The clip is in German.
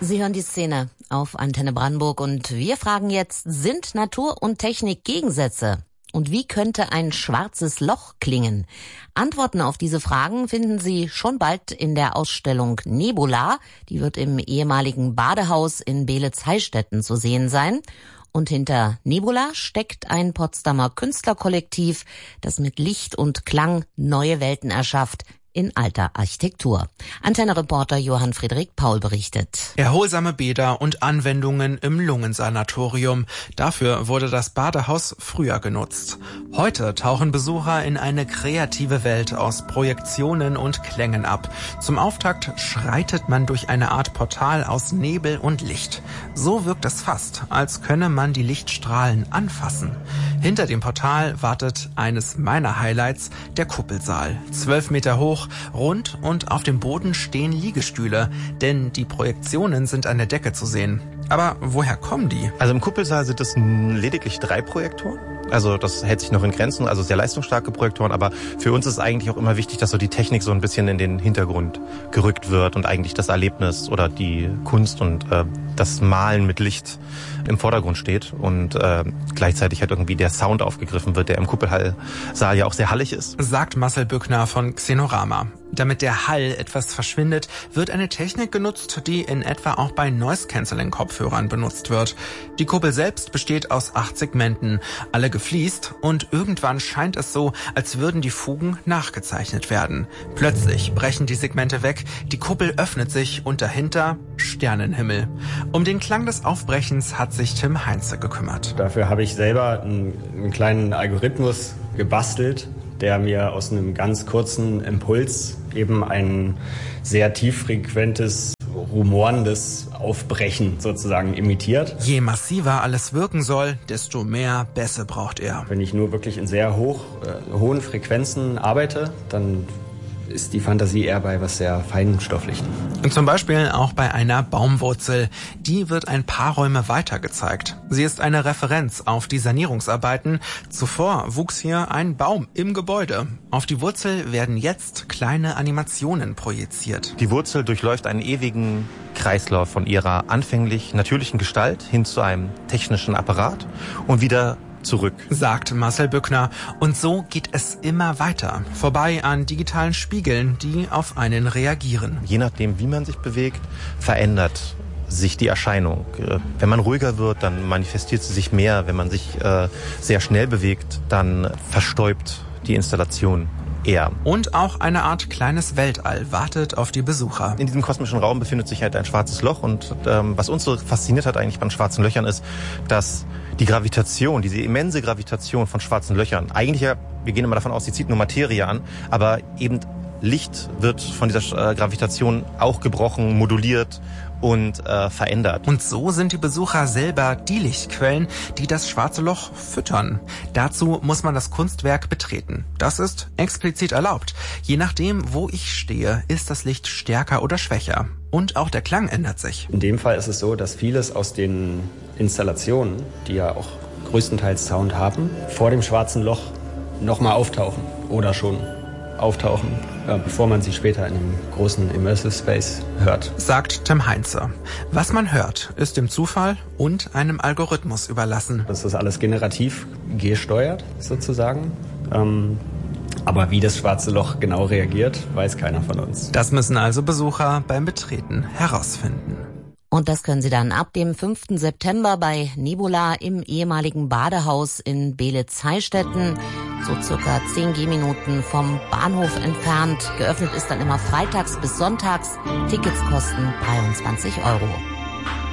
Sie hören die Szene auf Antenne Brandenburg und wir fragen jetzt, sind Natur und Technik Gegensätze? Und wie könnte ein schwarzes Loch klingen? Antworten auf diese Fragen finden Sie schon bald in der Ausstellung Nebula. Die wird im ehemaligen Badehaus in Beelitz-Heilstätten zu sehen sein. Und hinter Nebula steckt ein Potsdamer Künstlerkollektiv, das mit Licht und Klang neue Welten erschafft in alter Architektur. Antenne-Reporter Johann Friedrich Paul berichtet. Erholsame Bäder und Anwendungen im Lungensanatorium. Dafür wurde das Badehaus früher genutzt. Heute tauchen Besucher in eine kreative Welt aus Projektionen und Klängen ab. Zum Auftakt schreitet man durch eine Art Portal aus Nebel und Licht. So wirkt es fast, als könne man die Lichtstrahlen anfassen. Hinter dem Portal wartet eines meiner Highlights, der Kuppelsaal. 12 Meter hoch, rund und auf dem Boden stehen Liegestühle, denn die Projektionen sind an der Decke zu sehen. Aber woher kommen die? Also im Kuppelsaal sind es lediglich 3 Projektoren. Also das hält sich noch in Grenzen, also sehr leistungsstarke Projektoren. Aber für uns ist eigentlich auch immer wichtig, dass so die Technik so ein bisschen in den Hintergrund gerückt wird und eigentlich das Erlebnis oder die Kunst und das Malen mit Licht im Vordergrund steht und gleichzeitig halt irgendwie der Sound aufgegriffen wird, der im Kuppelsaal ja auch sehr hallig ist. Sagt Marcel Bückner von Xenorama. Damit der Hall etwas verschwindet, wird eine Technik genutzt, die in etwa auch bei Noise-Canceling-Kopfhörern benutzt wird. Die Kuppel selbst besteht aus 8 Segmenten, alle gefliest, und irgendwann scheint es so, als würden die Fugen nachgezeichnet werden. Plötzlich brechen die Segmente weg, die Kuppel öffnet sich und dahinter Sternenhimmel. Um den Klang des Aufbrechens hat sich Tim Heinze gekümmert. Dafür habe ich selber einen kleinen Algorithmus gebastelt, der mir aus einem ganz kurzen Impuls eben ein sehr tieffrequentes, rumorendes Aufbrechen sozusagen imitiert. Je massiver alles wirken soll, desto mehr Bässe braucht er. Wenn ich nur wirklich in sehr hohen Frequenzen arbeite, dann ist die Fantasie eher bei was sehr Feinstofflichem. Und zum Beispiel auch bei einer Baumwurzel. Die wird ein paar Räume weiter gezeigt. Sie ist eine Referenz auf die Sanierungsarbeiten. Zuvor wuchs hier ein Baum im Gebäude. Auf die Wurzel werden jetzt kleine Animationen projiziert. Die Wurzel durchläuft einen ewigen Kreislauf von ihrer anfänglich natürlichen Gestalt hin zu einem technischen Apparat und wieder zurück, sagt Marcel Bückner. Und so geht es immer weiter. Vorbei an digitalen Spiegeln, die auf einen reagieren. Je nachdem, wie man sich bewegt, verändert sich die Erscheinung. Wenn man ruhiger wird, dann manifestiert sie sich mehr. Wenn man sich sehr schnell bewegt, dann verstäubt die Installation eher. Und auch eine Art kleines Weltall wartet auf die Besucher. In diesem kosmischen Raum befindet sich halt ein schwarzes Loch und was uns so fasziniert hat eigentlich bei den schwarzen Löchern ist, dass die Gravitation, diese immense Gravitation von schwarzen Löchern, eigentlich ja, wir gehen immer davon aus, sie zieht nur Materie an, aber eben Licht wird von dieser Gravitation auch gebrochen, moduliert und verändert. Und so sind die Besucher selber die Lichtquellen, die das schwarze Loch füttern. Dazu muss man das Kunstwerk betreten. Das ist explizit erlaubt. Je nachdem, wo ich stehe, ist das Licht stärker oder schwächer. Und auch der Klang ändert sich. In dem Fall ist es so, dass vieles aus den Installationen, die ja auch größtenteils Sound haben, vor dem schwarzen Loch nochmal auftauchen oder schon auftauchen, bevor man sie später in einem großen Immersive Space hört. Sagt Tim Heinze. Was man hört, ist dem Zufall und einem Algorithmus überlassen. Das ist alles generativ gesteuert sozusagen. Aber wie das schwarze Loch genau reagiert, weiß keiner von uns. Das müssen also Besucher beim Betreten herausfinden. Und das können Sie dann ab dem 5. September bei Nebula im ehemaligen Badehaus in Beelitz-Heilstätten, so circa 10 Gehminuten vom Bahnhof entfernt. Geöffnet ist dann immer freitags bis sonntags. Tickets kosten 23 €.